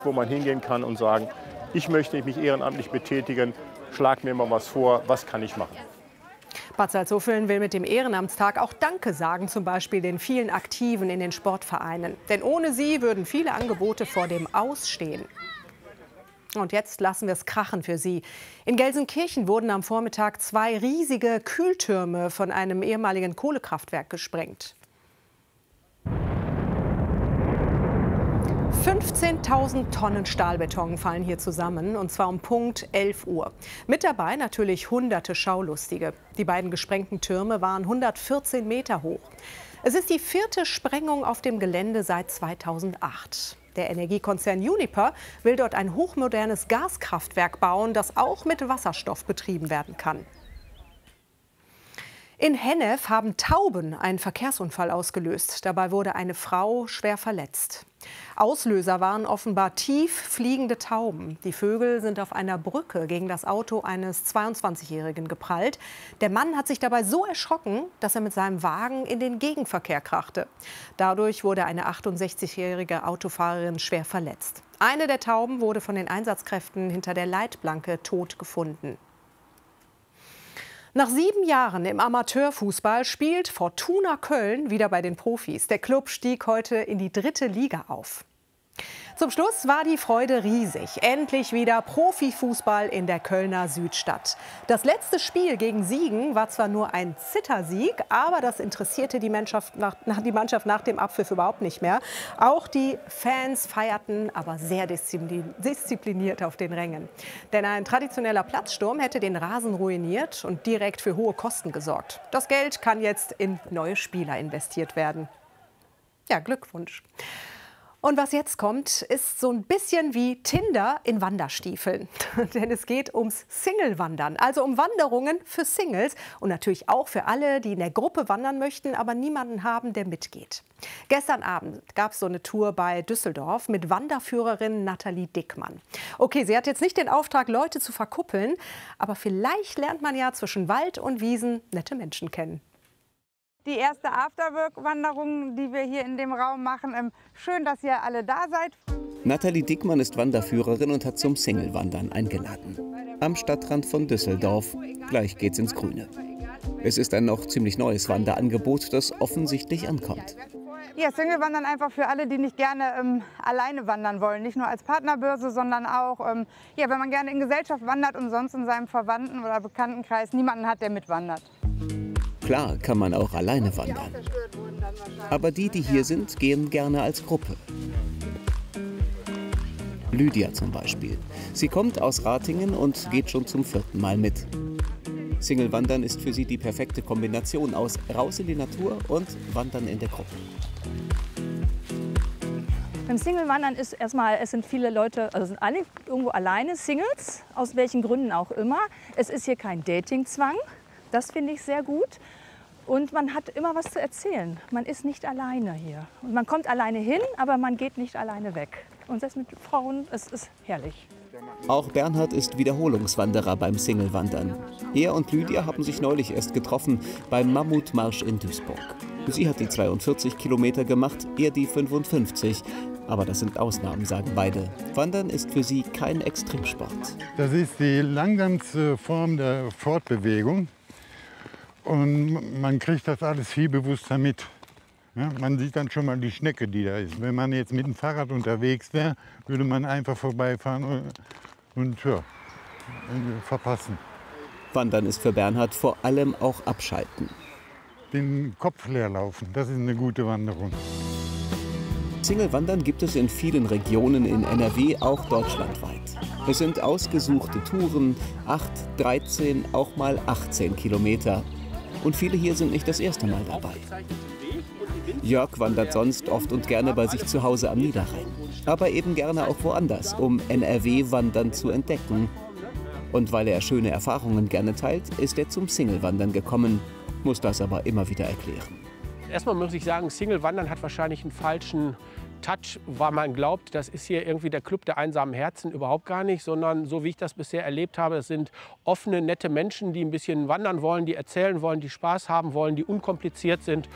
wo man hingehen kann und sagen, ich möchte mich ehrenamtlich betätigen, schlag mir mal was vor, was kann ich machen. Bad Salzuflen will mit dem Ehrenamtstag auch Danke sagen, zum Beispiel den vielen Aktiven in den Sportvereinen. Denn ohne sie würden viele Angebote vor dem Ausstehen. Und jetzt lassen wir es krachen für Sie. In Gelsenkirchen wurden am Vormittag 2 riesige Kühltürme von einem ehemaligen Kohlekraftwerk gesprengt. 15.000 Tonnen Stahlbeton fallen hier zusammen, und zwar um Punkt 11 Uhr. Mit dabei natürlich hunderte Schaulustige. Die beiden gesprengten Türme waren 114 Meter hoch. Es ist die 4. Sprengung auf dem Gelände seit 2008. Der Energiekonzern Uniper will dort ein hochmodernes Gaskraftwerk bauen, das auch mit Wasserstoff betrieben werden kann. In Hennef haben Tauben einen Verkehrsunfall ausgelöst. Dabei wurde eine Frau schwer verletzt. Auslöser waren offenbar tief fliegende Tauben. Die Vögel sind auf einer Brücke gegen das Auto eines 22-Jährigen geprallt. Der Mann hat sich dabei so erschrocken, dass er mit seinem Wagen in den Gegenverkehr krachte. Dadurch wurde eine 68-jährige Autofahrerin schwer verletzt. Eine der Tauben wurde von den Einsatzkräften hinter der Leitplanke tot gefunden. Nach 7 Jahren im Amateurfußball spielt Fortuna Köln wieder bei den Profis. Der Klub stieg heute in die 3. Liga auf. Zum Schluss war die Freude riesig. Endlich wieder Profifußball in der Kölner Südstadt. Das letzte Spiel gegen Siegen war zwar nur ein Zittersieg, aber das interessierte die Mannschaft nach dem Abpfiff überhaupt nicht mehr. Auch die Fans feierten, aber sehr diszipliniert auf den Rängen. Denn ein traditioneller Platzsturm hätte den Rasen ruiniert und direkt für hohe Kosten gesorgt. Das Geld kann jetzt in neue Spieler investiert werden. Ja, Glückwunsch. Und was jetzt kommt, ist so ein bisschen wie Tinder in Wanderstiefeln. Denn es geht ums Single-Wandern, also um Wanderungen für Singles und natürlich auch für alle, die in der Gruppe wandern möchten, aber niemanden haben, der mitgeht. Gestern Abend gab es so eine Tour bei Düsseldorf mit Wanderführerin Nathalie Dickmann. Okay, sie hat jetzt nicht den Auftrag, Leute zu verkuppeln, aber vielleicht lernt man ja zwischen Wald und Wiesen nette Menschen kennen. Die erste Afterwork-Wanderung, die wir hier in dem Raum machen. Schön, dass ihr alle da seid. Nathalie Dickmann ist Wanderführerin und hat zum Single-Wandern eingeladen. Am Stadtrand von Düsseldorf. Gleich geht's ins Grüne. Es ist ein noch ziemlich neues Wanderangebot, das offensichtlich ankommt. Ja, Single-Wandern einfach für alle, die nicht gerne alleine wandern wollen. Nicht nur als Partnerbörse, sondern auch, ja, wenn man gerne in Gesellschaft wandert und sonst in seinem Verwandten- oder Bekanntenkreis niemanden hat, der mitwandert. Klar kann man auch alleine wandern. Aber die hier sind, gehen gerne als Gruppe. Lydia zum Beispiel. Sie kommt aus Ratingen und geht schon zum 4. Mal mit. Single-Wandern ist für sie die perfekte Kombination aus raus in die Natur und Wandern in der Gruppe. Beim Single-Wandern ist erstmal, es sind viele Leute, also sind alle irgendwo alleine Singles, aus welchen Gründen auch immer. Es ist hier kein Datingzwang. Das finde ich sehr gut. Und man hat immer was zu erzählen. Man ist nicht alleine hier. Und man kommt alleine hin, aber man geht nicht alleine weg. Und das mit Frauen, es ist herrlich. Auch Bernhard ist Wiederholungswanderer beim Single-Wandern. Er und Lydia haben sich neulich erst getroffen beim Mammutmarsch in Duisburg. Sie hat die 42 Kilometer gemacht, er die 55. Aber das sind Ausnahmen, sagen beide. Wandern ist für sie kein Extremsport. Das ist die langsamste Form der Fortbewegung. Und man kriegt das alles viel bewusster mit. Ja, man sieht dann schon mal die Schnecke, die da ist. Wenn man jetzt mit dem Fahrrad unterwegs wäre, würde man einfach vorbeifahren und ja, verpassen. Wandern ist für Bernhard vor allem auch Abschalten. Den Kopf leer laufen, das ist eine gute Wanderung. Single-Wandern gibt es in vielen Regionen in NRW, auch deutschlandweit. Es sind ausgesuchte Touren, 8, 13, auch mal 18 Kilometer. Und viele hier sind nicht das erste Mal dabei. Jörg wandert sonst oft und gerne bei sich zu Hause am Niederrhein. Aber eben gerne auch woanders, um NRW-Wandern zu entdecken. Und weil er schöne Erfahrungen gerne teilt, ist er zum Single-Wandern gekommen, muss das aber immer wieder erklären. Erstmal muss ich sagen, Single-Wandern hat wahrscheinlich einen falschen Touch, weil man glaubt, das ist hier irgendwie der Club der einsamen Herzen, überhaupt gar nicht, sondern so wie ich das bisher erlebt habe, es sind offene, nette Menschen, die ein bisschen wandern wollen, die erzählen wollen, die Spaß haben wollen, die unkompliziert sind.